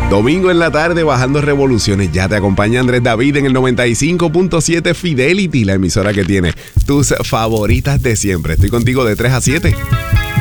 Domingo en la tarde, bajando revoluciones. Ya te acompaña Andrés David en el 95.7 Fidelity, la emisora que tiene tus favoritas de siempre. Estoy contigo de 3 a 7.